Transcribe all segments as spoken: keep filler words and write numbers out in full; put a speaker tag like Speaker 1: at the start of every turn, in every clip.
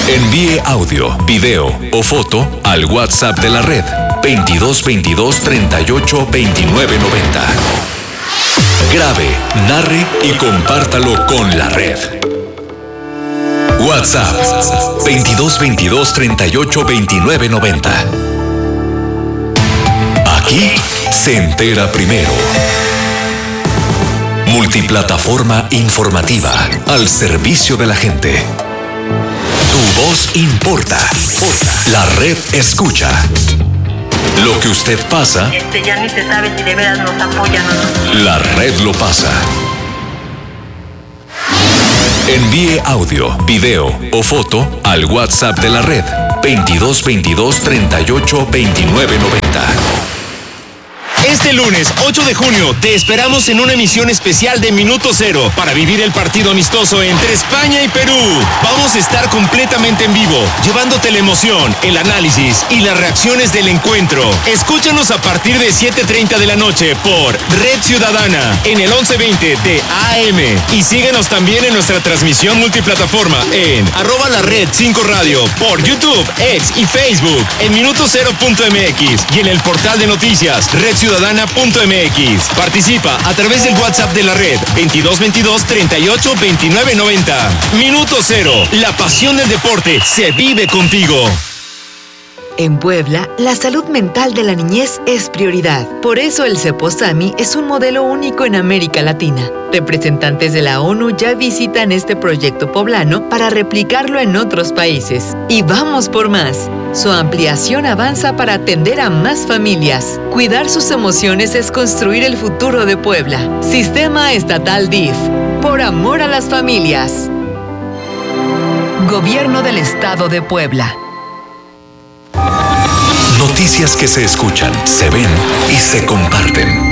Speaker 1: Envíe audio, video o foto al WhatsApp de la red veintidós veintidós treinta y ocho veintinueve noventa. Grabe, narre y compártalo con la red. WhatsApp veintidós veintidós treinta y ocho veintinueve noventa. Aquí se entera primero. Multiplataforma informativa al servicio de la gente. Tu voz importa. La red escucha. Lo que usted pasa,
Speaker 2: Este ya ni se sabe si de veras nos apoyan o no.
Speaker 1: la red lo pasa. Envíe audio, video o foto al WhatsApp de la red veintidós veintidós treinta y ocho veintinueve noventa.
Speaker 3: Este lunes, ocho de junio, te esperamos en una emisión especial de Minuto Cero para vivir el partido amistoso entre España y Perú. Vamos a estar completamente en vivo, llevándote la emoción, el análisis y las reacciones del encuentro. Escúchanos a partir de siete treinta de la noche por Red Ciudadana en el once veinte de A M. Y síguenos también en nuestra transmisión multiplataforma en arroba la red cinco radio por YouTube, X y Facebook, en minuto cero punto m x y en el portal de noticias red ciudadana punto m x. Participa a través del WhatsApp de la red veintidós veintidós treinta y ocho veintinueve noventa. Minuto Cero, la pasión del deporte se vive contigo.
Speaker 4: En Puebla, la salud mental de la niñez es prioridad. Por eso el Ceposami es un modelo único en América Latina. Representantes de la ONU ya visitan este proyecto poblano para replicarlo en otros países. Y vamos por más. Su ampliación avanza para atender a más familias. Cuidar sus emociones es construir el futuro de Puebla. Sistema Estatal D I F. Por amor a las familias. Gobierno del Estado de Puebla.
Speaker 1: Noticias que se escuchan, se ven y se comparten.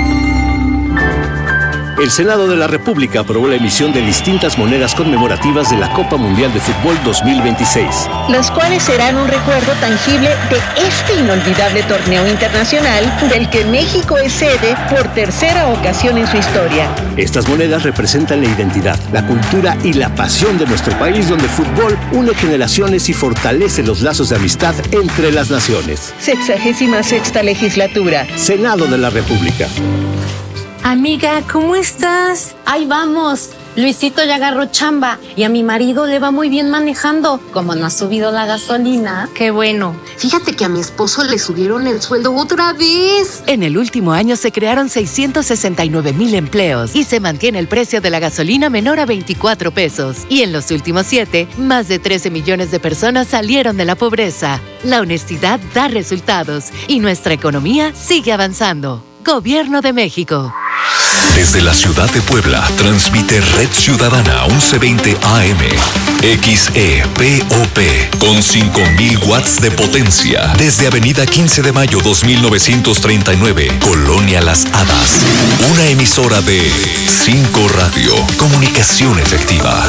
Speaker 5: El Senado de la República aprobó la emisión de distintas monedas conmemorativas de la Copa Mundial de Fútbol dos mil veintiséis.
Speaker 6: Las cuales serán un recuerdo tangible de este inolvidable torneo internacional del que México es sede por tercera ocasión en su historia.
Speaker 5: Estas monedas representan la identidad, la cultura y la pasión de nuestro país, donde el fútbol une generaciones y fortalece los lazos de amistad entre las naciones.
Speaker 6: Sexagésima sexta legislatura.
Speaker 5: Senado de la República.
Speaker 7: Amiga, ¿cómo estás? Ahí vamos. Luisito ya agarró chamba y a mi marido le va muy bien manejando. Como no ha subido la gasolina. Qué bueno.
Speaker 8: Fíjate que a mi esposo le subieron el sueldo otra vez.
Speaker 9: En el último año se crearon seiscientos sesenta y nueve mil empleos y se mantiene el precio de la gasolina menor a veinticuatro pesos. Y en los últimos siete, más de trece millones de personas salieron de la pobreza. La honestidad da resultados y nuestra economía sigue avanzando. Gobierno de México.
Speaker 1: Desde la ciudad de Puebla, transmite Red Ciudadana once veinte A M, X E P O P, con cinco mil watts de potencia. Desde Avenida quince de mayo dos mil novecientos treinta y nueve, Colonia Las Hadas. Una emisora de cinco Radio, comunicación efectiva.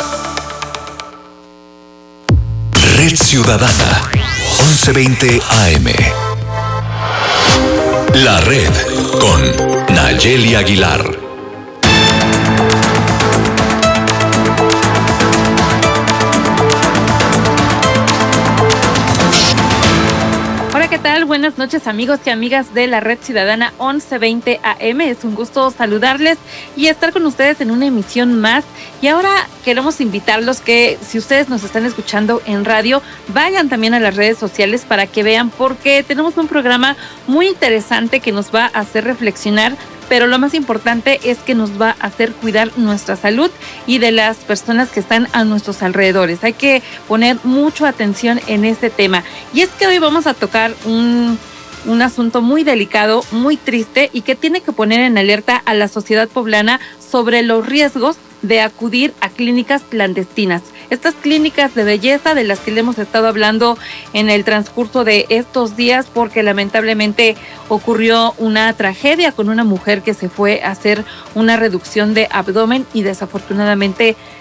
Speaker 1: Red Ciudadana, once veinte A M. La Red, con Nayeli Aguilar.
Speaker 10: Hola, ¿qué tal? Buenas noches, amigos y amigas de la Red Ciudadana once veinte A M. Es un gusto saludarles y estar con ustedes en una emisión más. Y ahora queremos invitarlos que, si ustedes nos están escuchando en radio, vayan también a las redes sociales para que vean, porque tenemos un programa muy interesante que nos va a hacer reflexionar, pero lo más importante es que nos va a hacer cuidar nuestra salud y de las personas que están a nuestros alrededores. Hay que poner mucha atención en este tema. Y es que hoy vamos a tocar un, un asunto muy delicado, muy triste, y que tiene que poner en alerta a la sociedad poblana sobre los riesgos de acudir a clínicas clandestinas. Estas clínicas de belleza de las que le hemos estado hablando en el transcurso de estos días, porque lamentablemente ocurrió una tragedia con una mujer que se fue a hacer una reducción de abdomen y desafortunadamente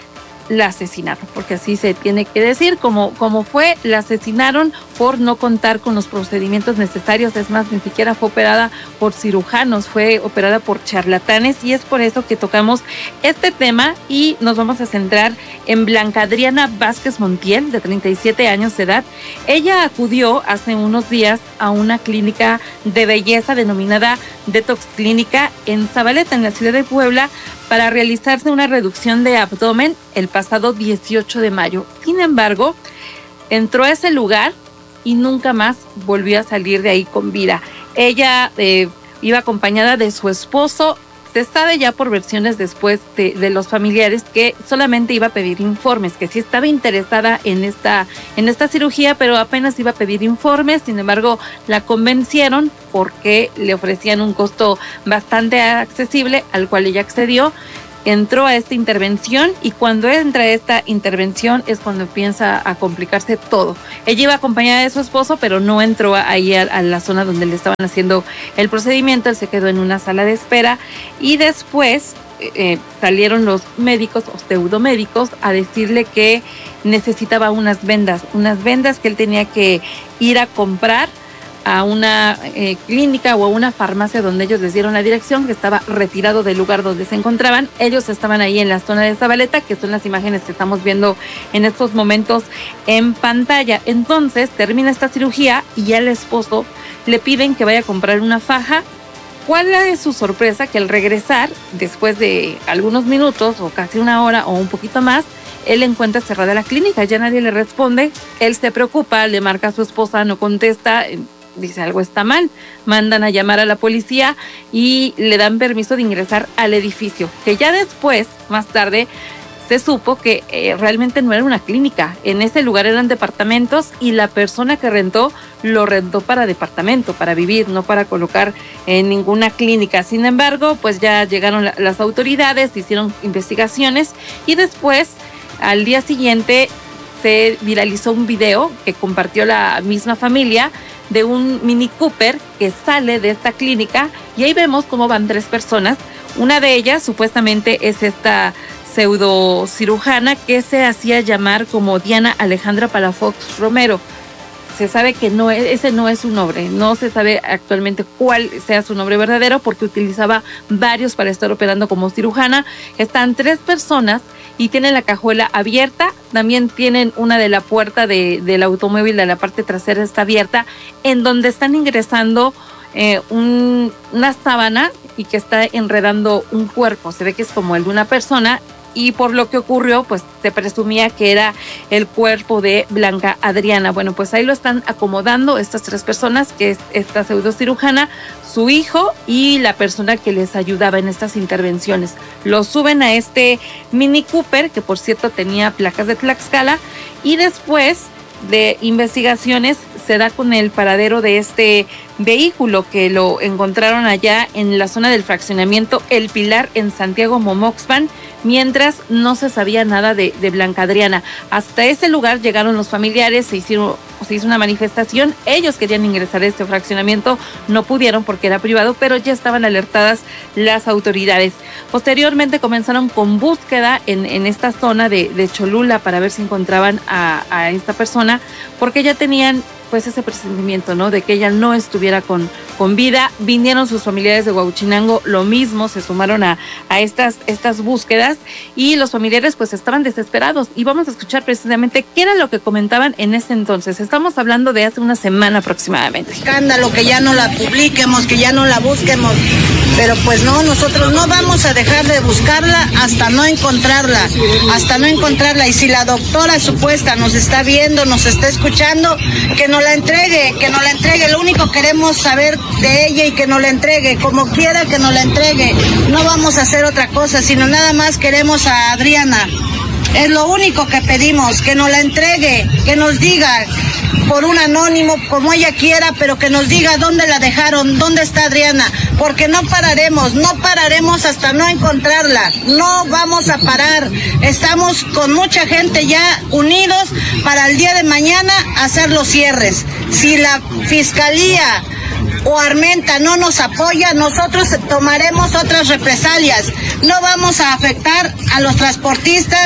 Speaker 10: la asesinaron, porque así se tiene que decir, como, como fue, la asesinaron por no contar con los procedimientos necesarios. Es más, ni siquiera fue operada por cirujanos, fue operada por charlatanes, y es por eso que tocamos este tema y nos vamos a centrar en Blanca Adriana Vázquez Montiel, de treinta y siete años de edad. Ella acudió hace unos días a una clínica de belleza denominada Detox Clínica en Zabaleta, en la ciudad de Puebla, para realizarse una reducción de abdomen el pasado dieciocho de mayo. Sin embargo, entró a ese lugar y nunca más volvió a salir de ahí con vida. Ella eh, iba acompañada de su esposo. Se sabe ya por versiones después de, de los familiares que solamente iba a pedir informes, que sí estaba interesada en esta, en esta cirugía, pero apenas iba a pedir informes. Sin embargo, la convencieron porque le ofrecían un costo bastante accesible, al cual ella accedió. Entró a esta intervención, y cuando entra a esta intervención es cuando empieza a complicarse todo. Ella iba acompañada de su esposo, pero no entró ahí a, a la zona donde le estaban haciendo el procedimiento. Él se quedó en una sala de espera, y después eh, salieron los médicos o pseudomédicos a decirle que necesitaba unas vendas, unas vendas que él tenía que ir a comprar a una eh, clínica o a una farmacia donde ellos les dieron la dirección, que estaba retirado del lugar donde se encontraban. Ellos estaban ahí en la zona de Zabaleta, que son las imágenes que estamos viendo en estos momentos en pantalla. Entonces termina esta cirugía y al esposo le piden que vaya a comprar una faja. ¿Cuál es su sorpresa? Que al regresar, después de algunos minutos o casi una hora o un poquito más, él encuentra cerrada la clínica, ya nadie le responde. Él se preocupa, le marca a su esposa, no contesta, dice algo está mal. Mandan a llamar a la policía y le dan permiso de ingresar al edificio, que ya después, más tarde, se supo que eh, realmente no era una clínica. En ese lugar eran departamentos, y la persona que rentó lo rentó para departamento, para vivir, no para colocar en ninguna clínica. Sin embargo, pues ya llegaron la, las autoridades, hicieron investigaciones, y después, al día siguiente, se viralizó un video que compartió la misma familia de un Mini Cooper que sale de esta clínica, y ahí vemos cómo van tres personas. Una de ellas supuestamente es esta pseudo cirujana que se hacía llamar como Diana Alejandra Palafox Romero. Se sabe que no es, ese no es su nombre, no se sabe actualmente cuál sea su nombre verdadero, porque utilizaba varios para estar operando como cirujana. Están tres personas y tienen la cajuela abierta, también tienen una de la puerta de, del automóvil de la parte trasera está abierta, en donde están ingresando eh, un, una sábana y que está enredando un cuerpo. Se ve que es como el de una persona, y por lo que ocurrió, pues se presumía que era el cuerpo de Blanca Adriana. Bueno, pues ahí lo están acomodando estas tres personas, que es esta pseudocirujana, su hijo y la persona que les ayudaba en estas intervenciones. Lo suben a este Mini Cooper, que por cierto tenía placas de Tlaxcala, y después de investigaciones se da con el paradero de este vehículo, que lo encontraron allá en la zona del fraccionamiento El Pilar en Santiago Momoxpan, mientras no se sabía nada de, de Blanca Adriana. Hasta ese lugar llegaron los familiares, se hicieron, se hizo una manifestación. Ellos querían ingresar a este fraccionamiento, no pudieron porque era privado, pero ya estaban alertadas las autoridades. Posteriormente comenzaron con búsqueda en, en esta zona de, de Cholula para ver si encontraban a, a esta persona, porque ya tenían pues ese presentimiento, ¿no?, de que ella no estuviera con, con vida. Vinieron sus familiares de Huauchinango, lo mismo, se sumaron a, a estas, estas búsquedas, y los familiares pues estaban desesperados. Y vamos a escuchar precisamente qué era lo que comentaban en ese entonces. Estamos hablando de hace una semana aproximadamente.
Speaker 11: Escándalo, que ya no la publiquemos, que ya no la busquemos, pero pues no, nosotros no vamos a dejar de buscarla hasta no encontrarla, hasta no encontrarla. Y si la doctora supuesta nos está viendo, nos está escuchando, que nos la entregue, que nos la entregue. Lo único que queremos saber de ella, y que nos la entregue, como quiera que nos la entregue. No vamos a hacer otra cosa, sino nada más queremos a Adriana. Es lo único que pedimos, que nos la entregue, que nos diga por un anónimo, como ella quiera, pero que nos diga dónde la dejaron, dónde está Adriana, porque no pararemos, no pararemos hasta no encontrarla, no vamos a parar. Estamos con mucha gente ya unidos para el día de mañana hacer los cierres. Si la Fiscalía o Armenta no nos apoya, nosotros tomaremos otras represalias. No vamos a afectar a los transportistas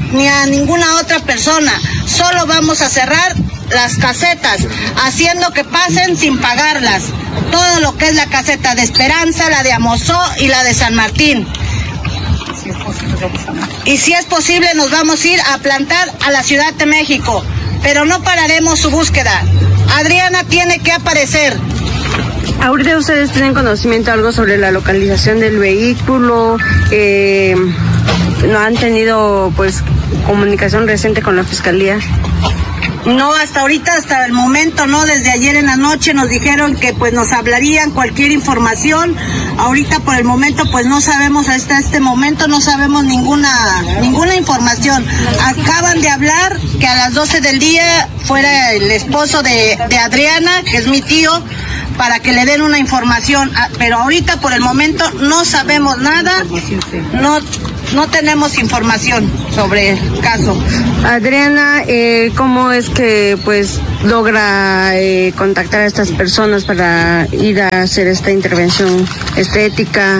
Speaker 11: ni a ninguna otra persona. Solo vamos a cerrar las casetas, haciendo que pasen sin pagarlas. Todo lo que es la caseta de Esperanza, la de Amozó y la de San Martín. Y si es posible nos vamos a ir a plantar a la Ciudad de México, pero no pararemos su búsqueda. Adriana tiene que aparecer.
Speaker 12: Ahorita ustedes tienen conocimiento algo sobre la localización del vehículo, eh, no han tenido pues comunicación reciente con la fiscalía.
Speaker 11: No, hasta ahorita, hasta el momento, no, desde ayer en la noche nos dijeron que pues nos hablarían cualquier información. Ahorita por el momento pues no sabemos, hasta este momento no sabemos ninguna ninguna información. Acaban de hablar que a las doce del día fuera el esposo de, de Adriana, que es mi tío, para que le den una información, pero ahorita por el momento no sabemos nada, no no tenemos información sobre el caso.
Speaker 12: Adriana, eh, ¿cómo es que pues logra eh, contactar a estas personas para ir a hacer esta intervención estética?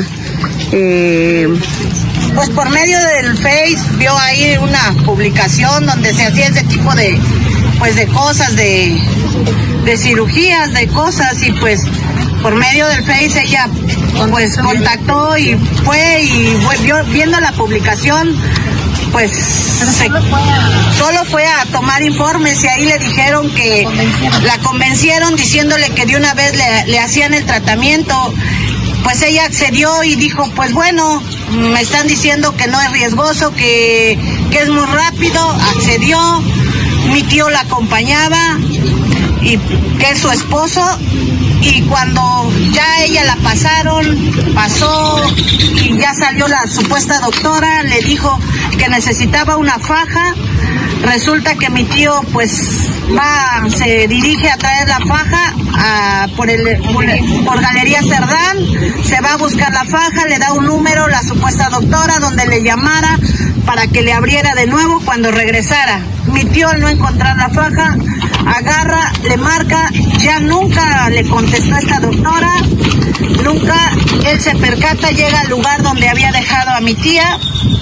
Speaker 11: Eh... Pues por medio del Face vio ahí una publicación donde se hacía ese tipo de pues de cosas, de, de cirugías, de cosas, y pues por medio del Face ella pues contactó y fue y fue, vio, viendo la publicación pues se, solo fue a tomar informes y ahí le dijeron que la convencieron diciéndole que de una vez le, le hacían el tratamiento. Pues ella accedió y dijo, pues bueno, me están diciendo que no es riesgoso, que, que es muy rápido, accedió. Mi tío la acompañaba, y que es su esposo, y cuando ya ella la pasaron, pasó y ya salió la supuesta doctora, le dijo que necesitaba una faja. Resulta que mi tío pues va, se dirige a traer la faja a, por, el, por, por Galería Cerdán, se va a buscar la faja, le da un número, la supuesta doctora, donde le llamara para que le abriera de nuevo cuando regresara. Mi tío, al no encontrar la faja, agarra, le marca, ya nunca le contestó a esta doctora, nunca, él se percata, llega al lugar donde había dejado a mi tía,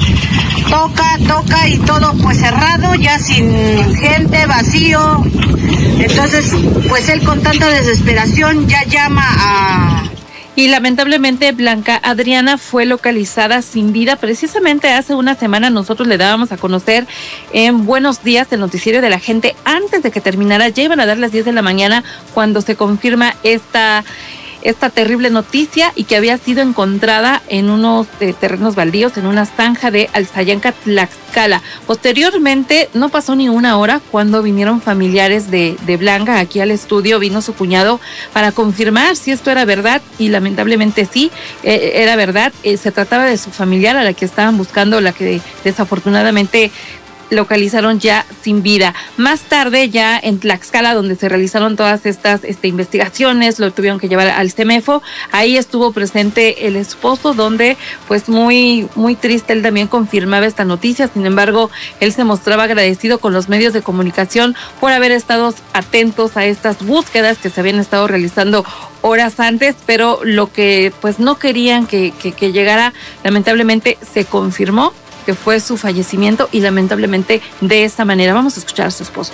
Speaker 11: toca, toca y todo pues cerrado, ya sin gente, vacío. Entonces, pues él con tanta desesperación ya llama a...
Speaker 10: Y lamentablemente Blanca Adriana fue localizada sin vida. Precisamente hace una semana nosotros le dábamos a conocer en Buenos Días, el noticiero de la gente, antes de que terminara, ya iban a dar las diez de la mañana cuando se confirma esta... esta terrible noticia, y que había sido encontrada en unos eh, terrenos baldíos en una zanja de Alzayanca, Tlaxcala. Posteriormente, no pasó ni una hora cuando vinieron familiares de, de Blanca aquí al estudio, vino su cuñado para confirmar si esto era verdad, y lamentablemente sí, eh, era verdad. Eh, se trataba de su familiar a la que estaban buscando, la que desafortunadamente localizaron ya sin vida. Más tarde, ya en Tlaxcala, donde se realizaron todas estas este, investigaciones, lo tuvieron que llevar al CEMEFO. Ahí estuvo presente el esposo, donde pues muy muy triste, él también confirmaba esta noticia. Sin embargo, él se mostraba agradecido con los medios de comunicación por haber estado atentos a estas búsquedas que se habían estado realizando horas antes, pero lo que pues no querían que, que, que llegara, lamentablemente se confirmó que fue su fallecimiento, y lamentablemente de esta manera. Vamos a escuchar a su esposo.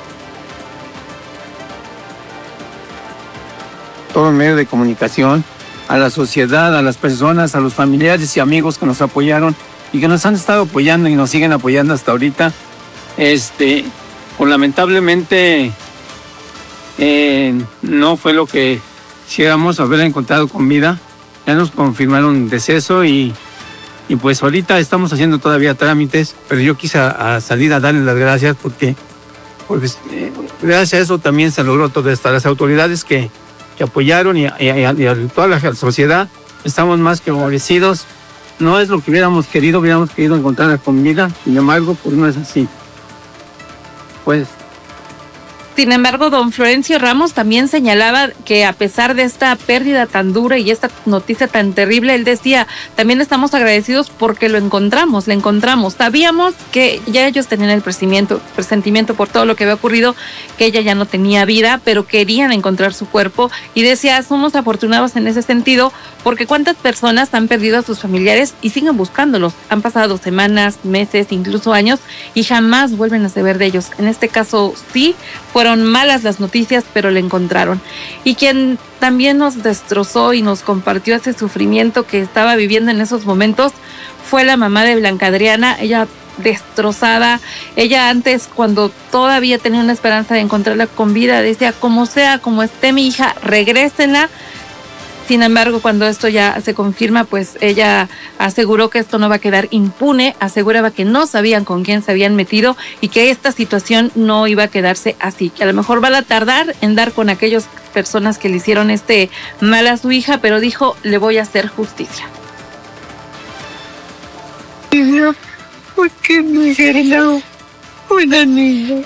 Speaker 13: Todo medio de comunicación, a la sociedad, a las personas, a los familiares y amigos que nos apoyaron y que nos han estado apoyando y nos siguen apoyando hasta ahorita. Este, pues lamentablemente eh, no fue lo que quisiéramos haberla encontrado con vida. Ya nos confirmaron deceso y Y pues ahorita estamos haciendo todavía trámites, pero yo quise a, a salir a darles las gracias porque pues, eh, gracias a eso también se logró todo esto. Las autoridades que, que apoyaron y, y, y, y a toda la sociedad estamos más que agradecidos. No es lo que hubiéramos querido, hubiéramos querido encontrar la comida, sin embargo, pues no es así. Pues
Speaker 10: Sin embargo, don Florencio Ramos también señalaba que a pesar de esta pérdida tan dura y esta noticia tan terrible, él decía, también estamos agradecidos porque lo encontramos, le encontramos. Sabíamos que ya ellos tenían el presentimiento, presentimiento por todo lo que había ocurrido, que ella ya no tenía vida, pero querían encontrar su cuerpo y decía, somos afortunados en ese sentido porque cuántas personas han perdido a sus familiares y siguen buscándolos. Han pasado semanas, meses, incluso años y jamás vuelven a saber de ellos. En este caso sí, fueron malas las noticias, pero le encontraron. Y quien también nos destrozó y nos compartió ese sufrimiento que estaba viviendo en esos momentos fue la mamá de Blanca Adriana. Ella destrozada, ella antes, cuando todavía tenía una esperanza de encontrarla con vida, decía, como sea, como esté mi hija, regrésenla. Sin embargo, cuando esto ya se confirma, pues ella aseguró que esto no va a quedar impune, aseguraba que no sabían con quién se habían metido y que esta situación no iba a quedarse así, que a lo mejor va a tardar en dar con aquellas personas que le hicieron este mal a su hija, pero dijo, le voy a hacer justicia.
Speaker 14: ¿Por qué me dijeron una niña?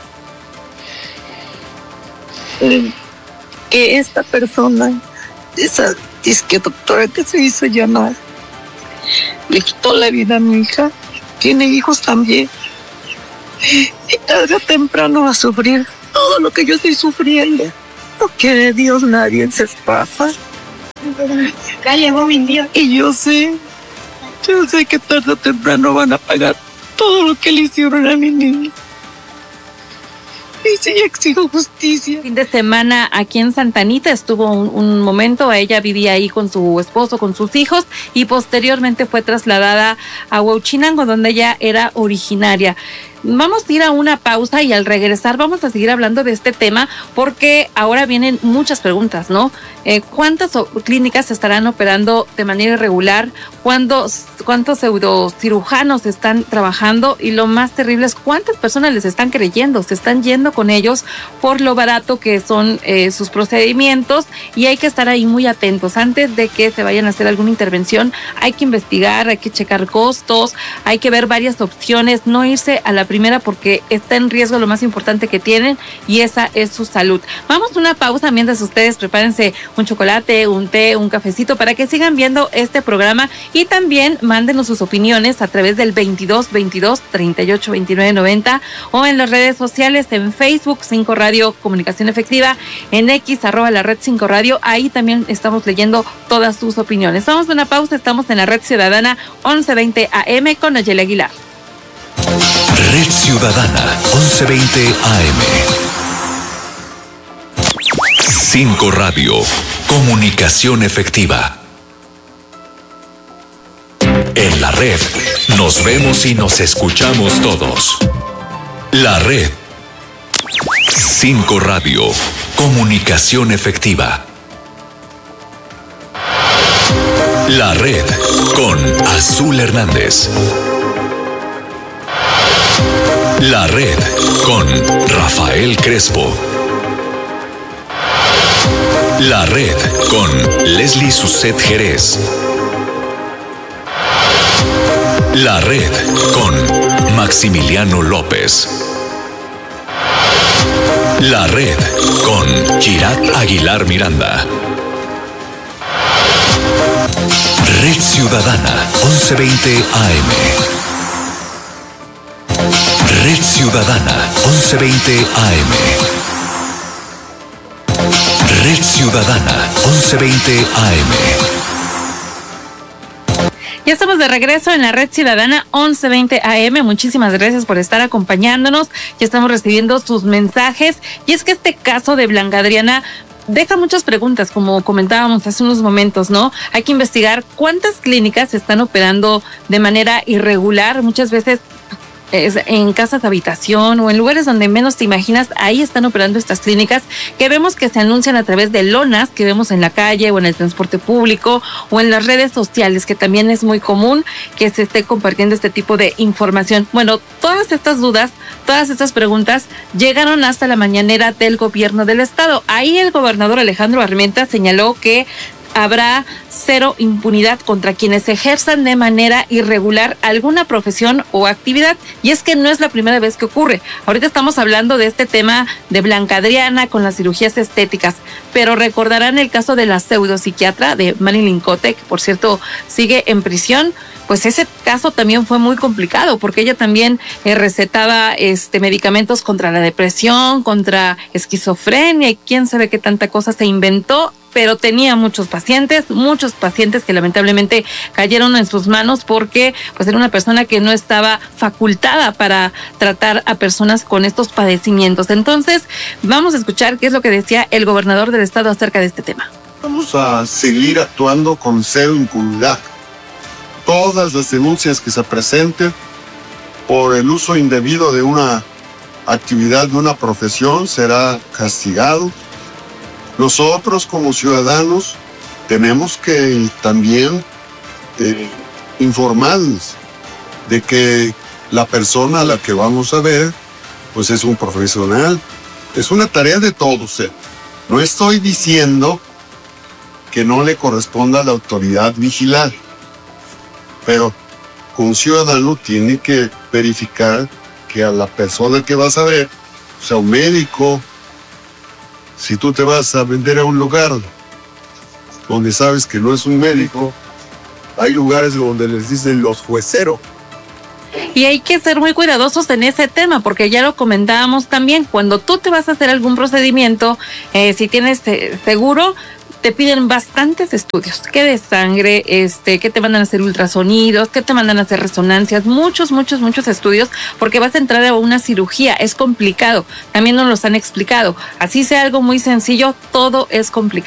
Speaker 14: Que esta persona, esa disque doctora que se hizo llamar, le quitó la vida a mi hija, tiene hijos también, y tarde o temprano va a sufrir todo lo que yo estoy sufriendo. No quiere Dios, nadie se escapa.
Speaker 15: Ya llegó mi día.
Speaker 14: Y yo sé, yo sé que tarde o temprano van a pagar todo lo que le hicieron a mi niña. Y sí, exijo justicia.
Speaker 10: Fin de semana aquí en Santa Anita estuvo un, un momento, ella vivía ahí con su esposo, con sus hijos, y posteriormente fue trasladada a Huauchinango, donde ella era originaria. Vamos a ir a una pausa y al regresar vamos a seguir hablando de este tema porque ahora vienen muchas preguntas, ¿no? Eh, ¿Cuántas clínicas estarán operando de manera irregular? ¿Cuántos, cuántos pseudocirujanos están trabajando? Y lo más terrible es cuántas personas les están creyendo, se están yendo con ellos por lo barato que son eh, sus procedimientos, y hay que estar ahí muy atentos. Antes de que se vayan a hacer alguna intervención, hay que investigar, hay que checar costos, hay que ver varias opciones, no irse a la primera porque está en riesgo lo más importante que tienen, y esa es su salud. Vamos a una pausa mientras ustedes prepárense un chocolate, un té, un cafecito para que sigan viendo este programa, y también mándenos sus opiniones a través del veintidós veintidós treinta y ocho veintinueve noventa o en las redes sociales, en Facebook cinco Radio Comunicación Efectiva, en X arroba la red cinco Radio. Ahí también estamos leyendo todas sus opiniones. Vamos a una pausa, estamos en la Red Ciudadana once veinte A M con Nayeli Aguilar.
Speaker 1: Red Ciudadana once veinte A M. cinco Radio, comunicación efectiva. En la red, nos vemos y nos escuchamos todos. La red. cinco Radio, comunicación efectiva. La red con Azul Hernández. La red con Rafael Crespo. La red con Leslie Suset Jerez. La red con Maximiliano López. La red con Girat Aguilar Miranda. Red Ciudadana once veinte A M. Red Ciudadana once veinte A M. Red Ciudadana once veinte A M.
Speaker 10: Ya estamos de regreso en la Red Ciudadana once veinte A M. Muchísimas gracias por estar acompañándonos. Ya estamos recibiendo sus mensajes. Y es que este caso de Blanca Adriana deja muchas preguntas, como comentábamos hace unos momentos, ¿no? Hay que investigar cuántas clínicas se están operando de manera irregular, muchas veces es en casas de habitación o en lugares donde menos te imaginas. Ahí están operando estas clínicas que vemos que se anuncian a través de lonas que vemos en la calle o en el transporte público o en las redes sociales, que también es muy común que se esté compartiendo este tipo de información. Bueno, todas estas dudas, todas estas preguntas llegaron hasta la mañanera del gobierno del estado. Ahí el gobernador Alejandro Armenta señaló que habrá cero impunidad contra quienes ejerzan de manera irregular alguna profesión o actividad. Y es que no es la primera vez que ocurre. Ahorita estamos hablando de este tema de Blanca Adriana con las cirugías estéticas, pero recordarán el caso de la pseudopsiquiatra de Marilyn Cote, que por cierto sigue en prisión. Pues ese caso también fue muy complicado porque ella también eh, recetaba este medicamentos contra la depresión, contra esquizofrenia y quién sabe qué tanta cosa se inventó, pero tenía muchos pacientes, muchos pacientes que lamentablemente cayeron en sus manos porque pues era una persona que no estaba facultada para tratar a personas con estos padecimientos. Entonces, vamos a escuchar qué es lo que decía el gobernador del estado acerca de este tema.
Speaker 16: Vamos a seguir actuando con cero impunidad. Todas las denuncias que se presenten por el uso indebido de una actividad, de una profesión, será castigado. Nosotros como ciudadanos tenemos que también eh, informarnos de que la persona a la que vamos a ver pues es un profesional. Es una tarea de todos. ¿eh? No estoy diciendo que no le corresponda a la autoridad vigilar, pero un ciudadano tiene que verificar que a la persona que vas a ver, o sea, un médico, si tú te vas a vender a un lugar donde sabes que no es un médico, hay lugares donde les dicen los jueceros.
Speaker 10: Y hay que ser muy cuidadosos en ese tema, porque ya lo comentábamos también, cuando tú te vas a hacer algún procedimiento, eh, si tienes eh, seguro, te piden bastantes estudios, que de sangre, este, que te mandan a hacer ultrasonidos, que te mandan a hacer resonancias, muchos, muchos, muchos estudios, porque vas a entrar a una cirugía, es complicado, también nos los han explicado, así sea algo muy sencillo, todo es complicado.